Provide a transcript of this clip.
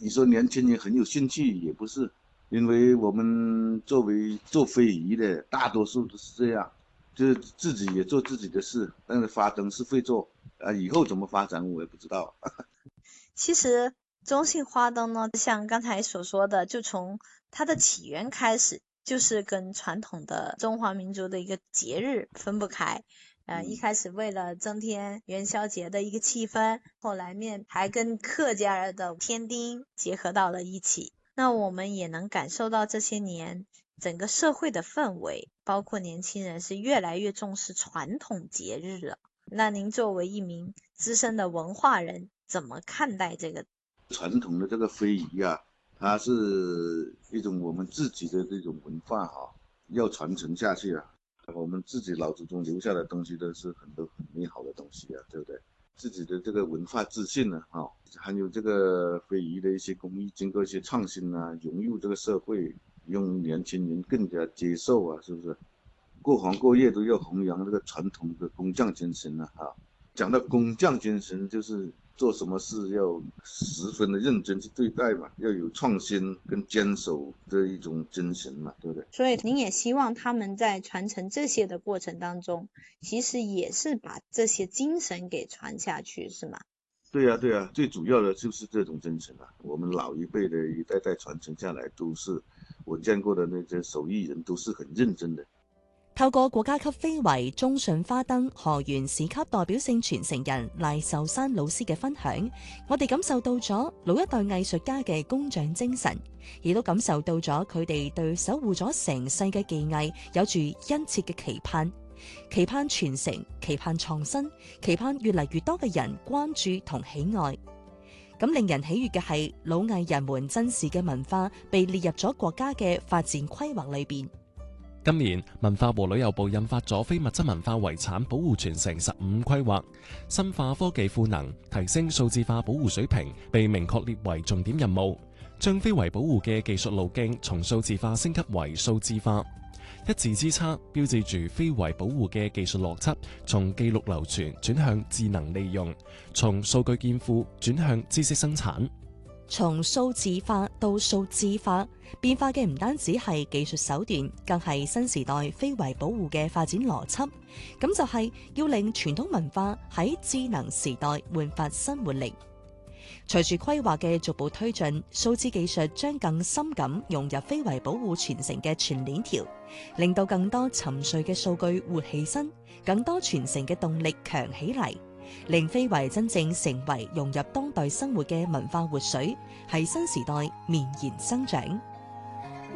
你说年轻人很有兴趣也不是，因为我们作为做非遗的，大多数都是这样，就是自己也做自己的事，但是花灯是会做啊，以后怎么发展我也不知道。 其实中信花灯呢，像刚才所说的，就从它的起源开始，就是跟传统的中华民族的一个节日分不开。一开始为了增添元宵节的一个气氛，后来面还跟客家的添丁结合到了一起。那我们也能感受到这些年整个社会的氛围，包括年轻人是越来越重视传统节日了。那您作为一名资深的文化人，怎么看待这个传统的这个非遗啊，它是一种我们自己的这种文化要传承下去啊。我们自己老祖宗留下的东西都是很多很美好的东西啊，对不对？自己的这个文化自信呢，还有这个非遗的一些工艺，经过一些创新啊，融入这个社会，用年轻人更加接受啊，是不是？各行各业都要弘扬这个传统的工匠精神讲到工匠精神，就是做什么事要十分的认真去对待嘛，要有创新跟坚守的一种精神嘛，对不对？ 所以您也希望他们在传承这些的过程当中，其实也是把这些精神给传下去，是吗？ 对呀，对呀，最主要的就是这种精神啊。我们老一辈的一代代传承下来，都是我见过的那些手艺人，都是很認真的。 透過國家級非遺中信花燈河源市級代表性傳承人賴壽山老師嘅分享，我哋感受到咗老一代藝術家嘅工匠精神，亦都感受到咗佢哋對守護咗成世嘅技藝有住殷切嘅期盼，期盼傳承，期盼創新，期盼越嚟越多嘅人關注同喜愛。咁令人喜悅嘅係，老藝人們珍視嘅文化被列入咗國家嘅發展規劃裏邊。 今年文化和旅遊部印發咗非物質文化遺產保護傳承15規劃，深化科技賦能，提升數字化保護水平，被明確列為重點任務，將非遺保護嘅技術路徑從數字化升級為數字化。一字之差，標誌住非遺保護嘅技術邏輯從記錄流傳轉向智能利用，從數據建庫轉向知識生產。 從數字化到數字化，變化嘅唔單止係技術手段，更係新時代非遺保護嘅發展邏輯。咁就係要令傳統文化喺智能時代煥發新活力。隨住規劃嘅逐步推進，數字技術將更深咁融入非遺保護傳承嘅全鏈條，令到更多沉睡嘅數據活起身，更多傳承嘅動力強起嚟。令非遺真正成為融入當代生活嘅文化活水，係新時代綿延生長。